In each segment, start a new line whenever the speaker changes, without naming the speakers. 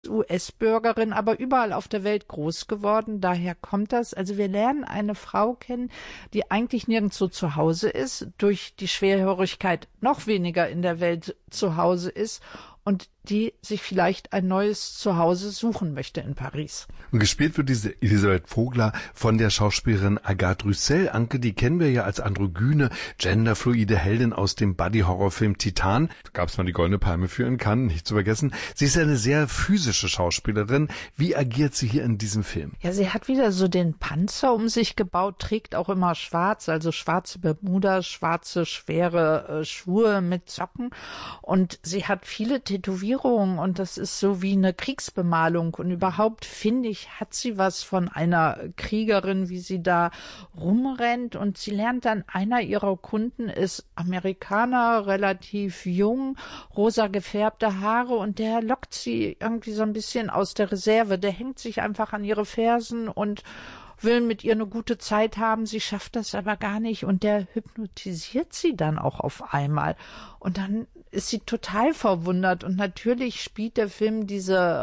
US-Bürgerin, aber überall auf der Welt groß geworden. Daher kommt das. Also wir lernen eine Frau kennen, die eigentlich nirgendwo zu Hause ist, durch die Schwerhörigkeit noch weniger in der Welt zu Hause ist und die sich vielleicht ein neues Zuhause suchen möchte in Paris.
Und gespielt wird diese Elisabeth Vogler von der Schauspielerin Agathe Roussel. Anke, die kennen wir ja als androgyne, genderfluide Heldin aus dem Buddy-Horrorfilm Titan. Da gab es mal die Goldene Palme für in Cannes, nicht zu vergessen. Sie ist ja eine sehr physische Schauspielerin. Wie agiert sie hier in diesem Film?
Ja, sie hat wieder so den Panzer um sich gebaut, trägt auch immer schwarz, also schwarze Bermudas, schwarze, schwere Schuhe mit Socken. Und sie hat viele Tätowierungen und das ist so wie eine Kriegsbemalung. Und überhaupt, finde ich, hat sie was von einer Kriegerin, wie sie da rumrennt. Und sie lernt dann, einer ihrer Kunden ist Amerikaner, relativ jung, rosa gefärbte Haare und der lockt sie irgendwie so ein bisschen aus der Reserve. Der hängt sich einfach an ihre Fersen und will mit ihr eine gute Zeit haben, sie schafft das aber gar nicht und der hypnotisiert sie dann auch auf einmal und dann ist sie total verwundert und natürlich spielt der Film diese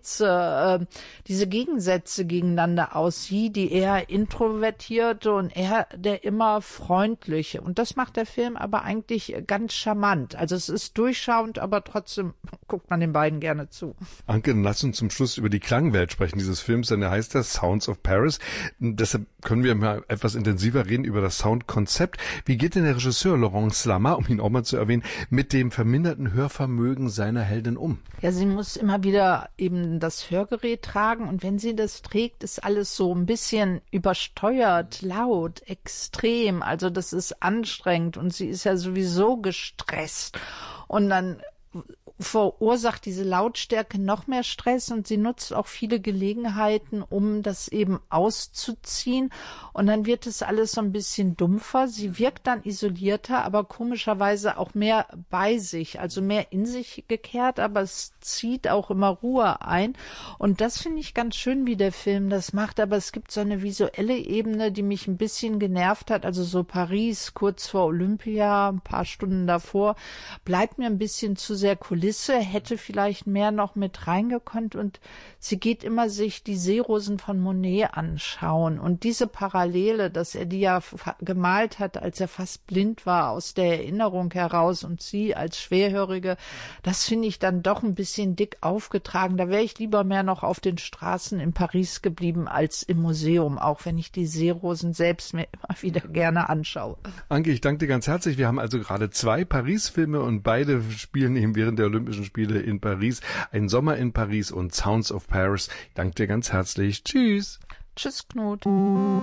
Reize, diese Gegensätze gegeneinander aus, sie, die eher introvertierte und er, der immer freundliche und das macht der Film aber eigentlich ganz charmant, also es ist durchschauend, aber trotzdem guckt man den beiden gerne zu.
Anke, dann lass uns zum Schluss über die Klangwelt sprechen dieses Films, denn der heißt das Sounds of Paris. Deshalb können wir mal etwas intensiver reden über das Soundkonzept. Wie geht denn der Regisseur Laurent Slama, um ihn auch mal zu erwähnen, mit dem verminderten Hörvermögen seiner Heldin um?
Ja, sie muss immer wieder eben das Hörgerät tragen und wenn sie das trägt, ist alles so ein bisschen übersteuert, laut, extrem. Also das ist anstrengend und sie ist ja sowieso gestresst und dann verursacht diese Lautstärke noch mehr Stress und sie nutzt auch viele Gelegenheiten, um das eben auszuziehen und dann wird es alles so ein bisschen dumpfer. Sie wirkt dann isolierter, aber komischerweise auch mehr bei sich, also mehr in sich gekehrt, aber es zieht auch immer Ruhe ein und das finde ich ganz schön, wie der Film das macht, aber es gibt so eine visuelle Ebene, die mich ein bisschen genervt hat, also so Paris kurz vor Olympia, ein paar Stunden davor, bleibt mir ein bisschen zu sehr Kulisse, hätte vielleicht mehr noch mit reingekonnt und sie geht immer sich die Seerosen von Monet anschauen und diese Parallele, dass er die ja gemalt hat, als er fast blind war, aus der Erinnerung heraus und sie als Schwerhörige, das finde ich dann doch ein bisschen dick aufgetragen. Da wäre ich lieber mehr noch auf den Straßen in Paris geblieben als im Museum, auch wenn ich die Seerosen selbst mir immer wieder gerne anschaue.
Anke, ich danke dir ganz herzlich. Wir haben also gerade 2 Paris-Filme und beide spielen eben während der Olympischen Spiele in Paris. Ein Sommer in Paris und Sounds of Paris. Ich danke dir ganz herzlich. Tschüss.
Tschüss, Knut.